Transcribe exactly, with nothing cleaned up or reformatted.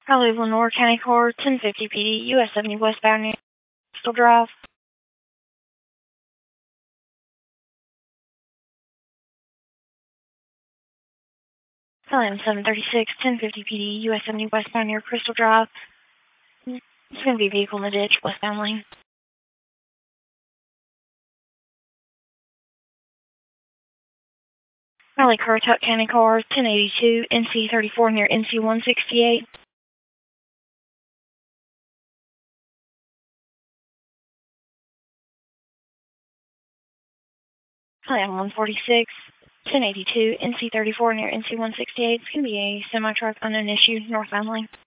Raleigh, Lenore County Court, ten fifty P D, U S seventy westbound near Crystal Drive. L M seven thirty-six, ten fifty P D, U S seventy westbound near Crystal Drive. It's going to be a vehicle in the ditch, westbound lane. Raleigh, Currituck County Car, ten eighty-two, N C thirty-four near N C one sixty-eight. Plan one forty-six, ten eighty-two, N C thirty-four near N C one sixty-eight. It's going to be a semi-truck unknown issue, northbound lane.